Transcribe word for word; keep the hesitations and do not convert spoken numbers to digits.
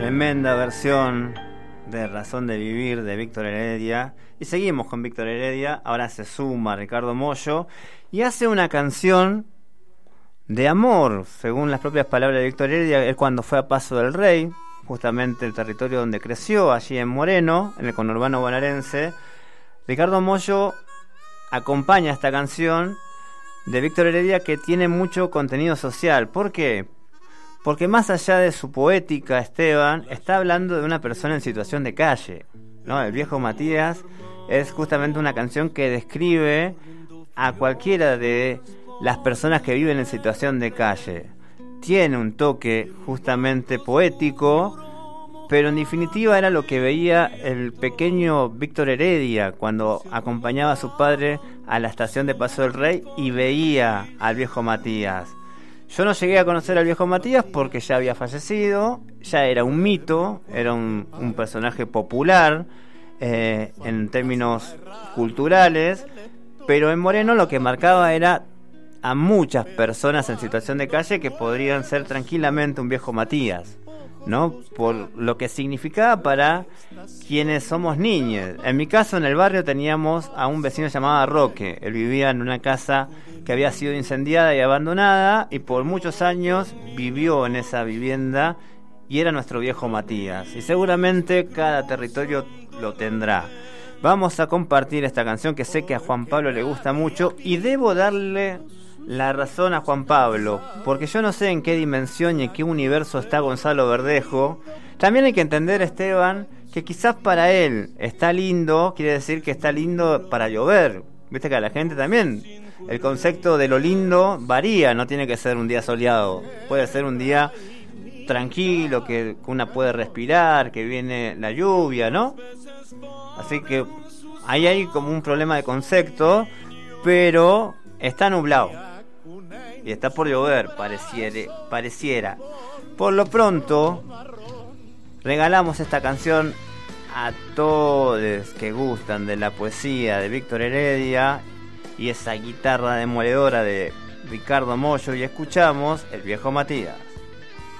Tremenda versión de Razón de Vivir de Víctor Heredia. Y seguimos con Víctor Heredia. Ahora se suma Ricardo Mollo y hace una canción de amor, según las propias palabras de Víctor Heredia. Él, cuando fue a Paso del Rey, justamente el territorio donde creció, allí en Moreno, en el conurbano bonaerense, Ricardo Mollo acompaña esta canción de Víctor Heredia, que tiene mucho contenido social. ¿Por qué? Porque más allá de su poética, Esteban está hablando de una persona en situación de calle, ¿no? El viejo Matías es justamente una canción que describe a cualquiera de las personas que viven en situación de calle. Tiene un toque justamente poético, pero en definitiva era lo que veía el pequeño Víctor Heredia cuando acompañaba a su padre a la estación de Paso del Rey y veía al viejo Matías. Yo no llegué a conocer al viejo Matías porque ya había fallecido, ya era un mito, era un, un personaje popular eh, en términos culturales, pero en Moreno lo que marcaba era a muchas personas en situación de calle que podrían ser tranquilamente un viejo Matías, ¿no? Por lo que significaba para quienes somos niños. En mi caso, en el barrio teníamos a un vecino llamado Roque. Él vivía en una casa que había sido incendiada y abandonada, y por muchos años vivió en esa vivienda y era nuestro viejo Matías. Y seguramente cada territorio lo tendrá. Vamos a compartir esta canción que sé que a Juan Pablo le gusta mucho, y debo darle la razón a Juan Pablo, porque yo no sé en qué dimensión y en qué universo está Gonzalo Verdejo. También hay que entender, Esteban, que quizás para él está lindo, quiere decir que está lindo para llover. Viste que a la gente también el concepto de lo lindo varía, no tiene que ser un día soleado, puede ser un día tranquilo, que una puede respirar, que viene la lluvia, ¿no? Así que ahí hay como un problema de concepto, pero está nublado y está por llover, pareciera, pareciera. Por lo pronto, regalamos esta canción a todos que gustan de la poesía de Víctor Heredia y esa guitarra demoledora de Ricardo Mollo, y escuchamos El viejo Matías.